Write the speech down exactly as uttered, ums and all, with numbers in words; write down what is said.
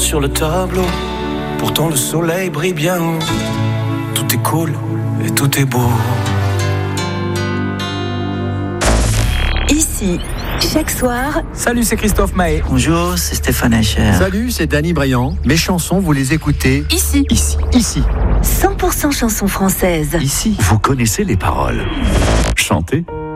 sur le tableau. Pourtant le soleil brille bien haut. Tout est cool et tout est beau. Ici, chaque soir. Salut, c'est Christophe Maé. Bonjour, c'est Stéphane Echer. Salut, c'est Danny Briand. Mes chansons, vous les écoutez Ici. Ici. Ici. cent pour cent chansons françaises. Ici. Vous connaissez les paroles. Chantez.